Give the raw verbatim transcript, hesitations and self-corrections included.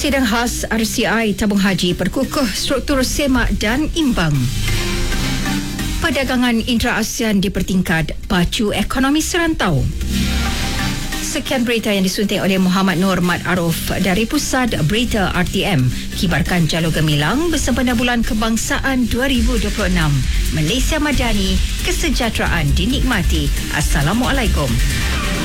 Sidang khas R C I tabung haji perkukuh struktur semak dan imbang. Perdagangan intra-ASEAN dipertingkat pacu ekonomi serantau. Sekian berita yang disunting oleh Muhammad Nur Mat Aruf dari Pusat Berita R T M. Kibarkan jalur gemilang bersempena Bulan Kebangsaan dua ribu dua puluh enam. Malaysia Madani, kesejahteraan dinikmati. Assalamualaikum.